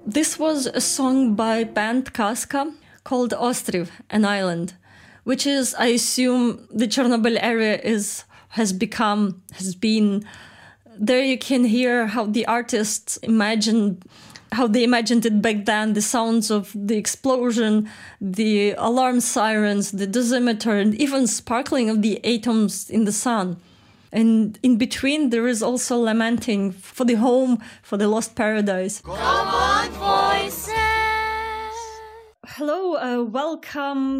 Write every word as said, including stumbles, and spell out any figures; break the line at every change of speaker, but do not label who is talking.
This was a song by band Kaska called Ostriv, an island, which is, I assume, the Chernobyl area is has become, has been. There you can hear how the artists imagined, how they imagined it back then, the sounds of the explosion, the alarm sirens, the dosimeter, and even sparkling of the atoms in the sun. And in between, there is also lamenting for the home, for the lost paradise.
Come on, voices!
Hello, uh, welcome